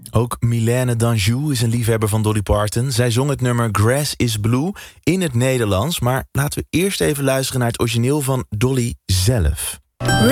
Ook Mylène Danjou is een liefhebber van Dolly Parton. Zij zong het nummer Grass is Blue in het Nederlands. Maar laten we eerst even luisteren naar het origineel van Dolly zelf.